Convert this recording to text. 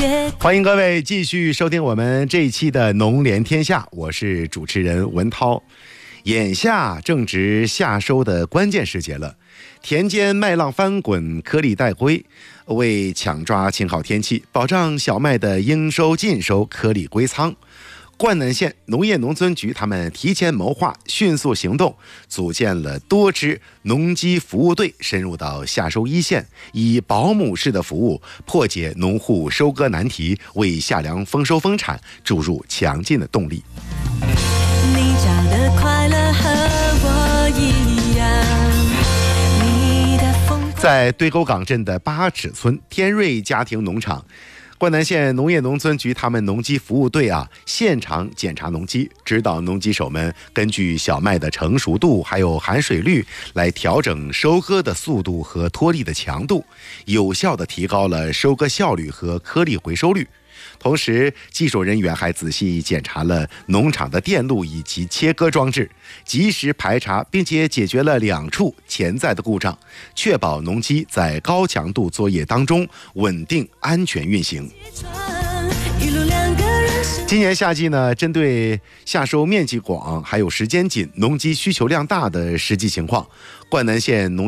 欢迎各位继续收听我们这一期的农联天下，我是主持人文涛。眼下正值夏收的关键时节了，田间麦浪翻滚，颗粒带灰。为抢抓晴好天气，保障小麦的应收尽收，颗粒归仓，灌南县农业农村局他们提前谋划，迅速行动，组建了多支农机服务队，深入到夏收一线，以保姆式的服务破解农户收割难题，为夏粮丰收丰产注入强劲的动力。 你家的快乐和我一样，你的风在堆沟港镇的八尺村天瑞家庭农场，灌南县农业农村局他们农机服务队现场检查农机，指导农机手们根据小麦的成熟度还有含水率来调整收割的速度和脱粒的强度，有效地提高了收割效率和颗粒回收率。同时，技术人员还仔细检查了农场的电路以及切割装置，及时排查并且解决了2处潜在的故障，确保农机在高强度作业当中稳定安全运行。今年夏季呢，针对夏收面积广还有时间紧、农机需求量大的实际情况，灌南县农